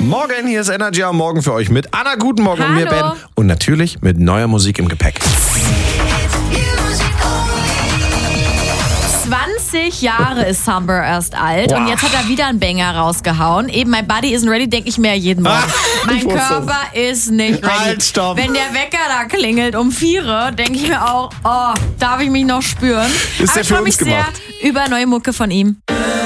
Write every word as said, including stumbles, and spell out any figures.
Morgen, hier ist Energy am Morgen für euch mit Anna. Guten Morgen und mir, Hallo. Ben. Und natürlich mit neuer Musik im Gepäck. zwanzig Jahre ist Summer erst alt und Wow. jetzt hat er wieder einen Banger rausgehauen. Eben, my body isn't ready, denke ich mir jeden Morgen. Mein ich wusste Körper ist nicht ready. Halt, stopp. Wenn der Wecker da klingelt um vier, denke ich mir auch, oh, darf ich mich noch spüren? Ist Aber der ich für freue mich uns gemacht? sehr über neue Mucke von ihm.